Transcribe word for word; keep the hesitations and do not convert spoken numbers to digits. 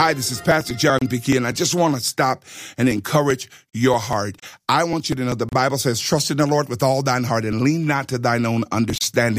Hi, this is Pastor John Bickey, and I just want to stop and encourage your heart. I want you to know the Bible says, trust in the Lord with all thine heart and lean not to thine own understanding.